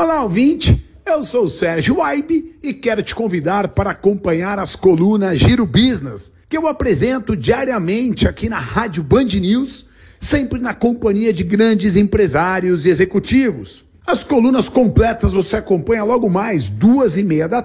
Olá, ouvinte! Eu sou o Sérgio Waibe e quero te convidar para acompanhar as colunas Giro Business, que eu apresento diariamente aqui na Rádio Band News, sempre na companhia de grandes empresários e executivos. As colunas completas você acompanha logo mais 2h30 da